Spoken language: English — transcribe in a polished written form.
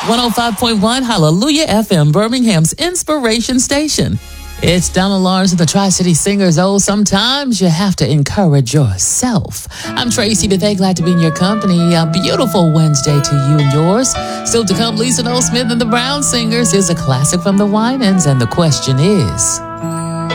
105.1 Hallelujah FM, Birmingham's inspiration station. It's Donna Lawrence and the Tri-City Singers. Oh, sometimes you have to encourage yourself. I'm Tracy Bethea, glad to be in your company. A beautiful Wednesday to you and yours. Still to come, Lisa Noel Smith and the Brown Singers is a classic from the Winans, and the question is...